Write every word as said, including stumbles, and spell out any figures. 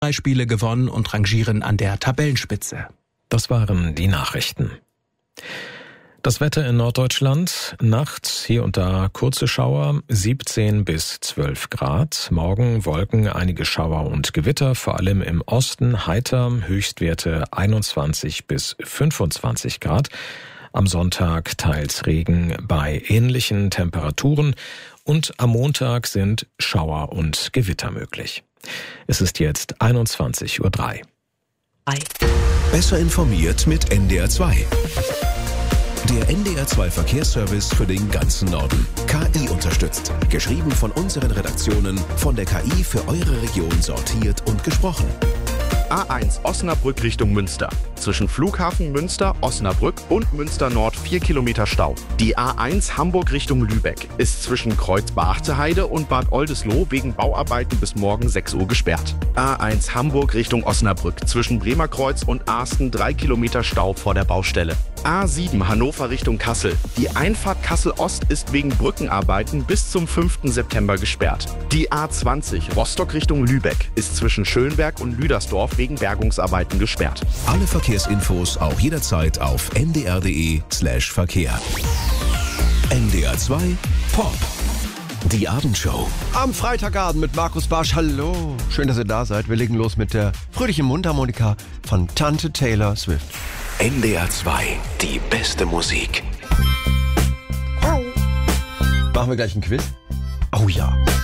drei Spiele gewonnen und rangieren an der Tabellenspitze. Das waren die Nachrichten. Das Wetter in Norddeutschland: nachts hier und da kurze Schauer, siebzehn bis zwölf Grad. Morgen Wolken, einige Schauer und Gewitter, vor allem im Osten heiter, Höchstwerte einundzwanzig bis fünfundzwanzig Grad. Am Sonntag teils Regen bei ähnlichen Temperaturen und am Montag sind Schauer und Gewitter möglich. Es ist jetzt einundzwanzig Uhr drei. Besser informiert mit N D R zwei. Der N D R zwei Verkehrsservice für den ganzen Norden. K I unterstützt. Geschrieben von unseren Redaktionen, von der K I für eure Region sortiert und gesprochen. A eins Osnabrück Richtung Münster. Zwischen Flughafen Münster, Osnabrück und Münster Nord vier Kilometer Stau. Die A eins Hamburg Richtung Lübeck ist zwischen Kreuz Barchteheide und Bad Oldesloe wegen Bauarbeiten bis morgen sechs Uhr gesperrt. A eins Hamburg Richtung Osnabrück. Zwischen Bremerkreuz und Asten drei Kilometer Stau vor der Baustelle. A sieben Hannover Richtung Kassel. Die Einfahrt Kassel Ost ist wegen Brückenarbeiten bis zum fünften September gesperrt. Die A zwanzig Rostock Richtung Lübeck ist zwischen Schönberg und Lüdersdorf wegen Bergungsarbeiten gesperrt. Alle Verkehrsinfos auch jederzeit auf n d r punkt d e slash Verkehr. N D R zwei Pop. Die Abendshow. Am Freitagabend mit Markus Barsch. Hallo. Schön, dass ihr da seid. Wir legen los mit der fröhlichen Mundharmonika von Tante Taylor Swift. N D R zwei, die beste Musik. Machen wir gleich ein Quiz? Oh ja.